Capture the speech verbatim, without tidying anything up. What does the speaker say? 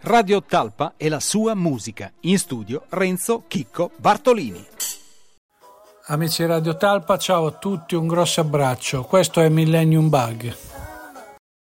Radio Talpa e la sua musica. In studio Renzo Chicco Bartolini. Amici Radio Talpa, ciao a tutti, un grosso abbraccio. Questo è Millennium Bug.